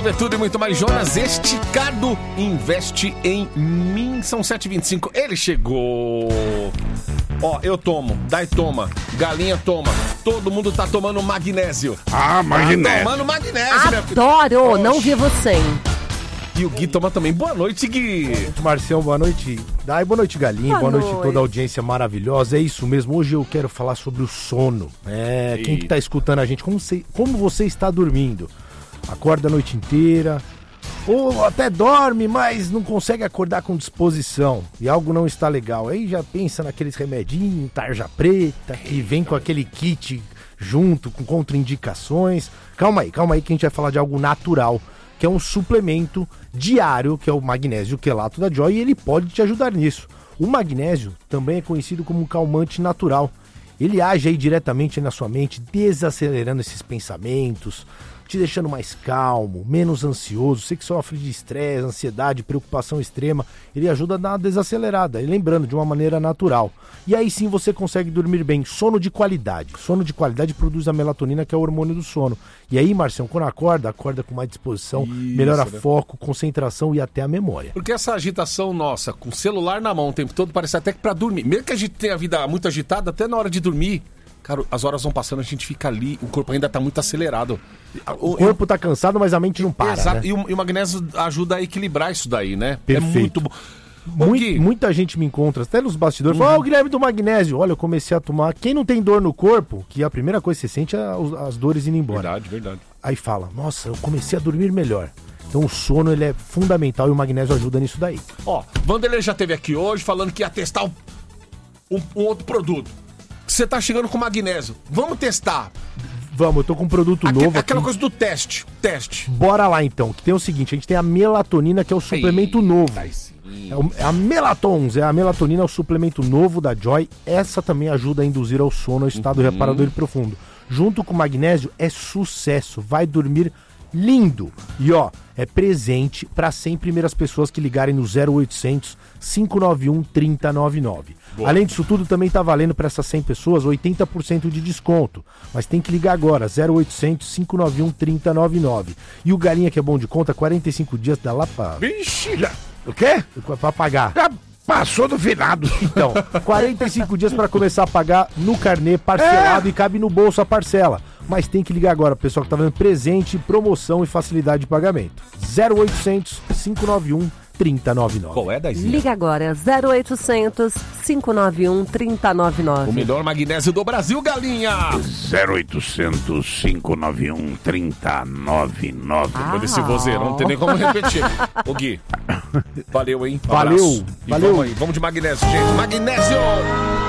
ver tudo e muito mais. Jonas Esticado investe em mim. São 7h25. Ele chegou. Ó, eu tomo, Dai toma, Galinha toma. Todo mundo tá tomando magnésio. Magnésio. Tá tomando magnésio, né? Adoro, não vivo sem. E o Gui toma também. Boa noite, Gui. Marcião, boa noite. Dai, boa noite, Galinha. Boa noite a toda a audiência maravilhosa. É isso mesmo, hoje eu quero falar sobre o sono. Quem que tá escutando a gente, como você está dormindo? Acorda a noite inteira, ou até dorme, mas não consegue acordar com disposição e algo não está legal. Aí já pensa naqueles remedinhos, tarja preta, que vem com aquele kit junto, com contraindicações. Calma aí que a gente vai falar de algo natural, que é um suplemento diário, que é o magnésio quelato da Joy, e ele pode te ajudar nisso. O magnésio também é conhecido como um calmante natural. Ele age aí diretamente na sua mente, desacelerando esses pensamentos, te deixando mais calmo, menos ansioso. Você que sofre de estresse, ansiedade, preocupação extrema, ele ajuda a dar uma desacelerada, e lembrando, de uma maneira natural. E aí sim você consegue dormir bem. Sono de qualidade. Sono de qualidade produz a melatonina, que é o hormônio do sono. E aí, Marcião, quando acorda com mais disposição, melhora foco, concentração e até a memória. Porque essa agitação nossa, com o celular na mão o tempo todo, parece até que pra dormir. Mesmo que a gente tenha a vida muito agitada, até na hora de dormir, cara, as horas vão passando, a gente fica ali, o corpo ainda tá muito acelerado. O corpo tá cansado, mas a mente não para. Exato, né? E o magnésio ajuda a equilibrar isso daí, né? Perfeito. É muito bom. Muita gente me encontra, até nos bastidores, fala, o Guilherme do magnésio. Olha, eu comecei a tomar. Quem não tem dor no corpo, que a primeira coisa que você sente é as dores indo embora. Verdade. Aí fala, nossa, eu comecei a dormir melhor. Então o sono, ele é fundamental e o magnésio ajuda nisso daí. Ó, Vanderlei já esteve aqui hoje falando que ia testar um outro produto. Você tá chegando com magnésio. Vamos testar. Vamos, eu tô com um produto novo Aquela aqui. coisa do teste. Bora lá então, que tem o seguinte, a gente tem a melatonina, que é o suplemento novo. É a Melatons, a melatonina é o suplemento novo da Joy. Essa também ajuda a induzir ao sono, ao estado reparador e profundo. Junto com o magnésio, é sucesso, vai dormir lindo. E ó, é presente para 100 primeiras pessoas que ligarem no 0800 591 3099. Boa. Além disso tudo, também tá valendo para essas 100 pessoas 80% de desconto. Mas tem que ligar agora, 0800 591 3099. E o Galinha, que é bom de conta, 45 dias dá lá pra... Vixe! O quê? Pra pagar. Já passou do finado. Então, 45 dias para começar a pagar no carnê parcelado e cabe no bolso a parcela. Mas tem que ligar agora, pessoal que tá vendo presente, promoção e facilidade de pagamento. 0800 591 3099. Qual é, Daizinha? Liga agora, 0800 591 3099. O melhor magnésio do Brasil, Galinha! 0800 591 3099. Depois desse vozeirão, não tem nem como repetir. Ô Gui, valeu, hein? Valeu. Vamos aí, vamos de magnésio, gente. Magnésio!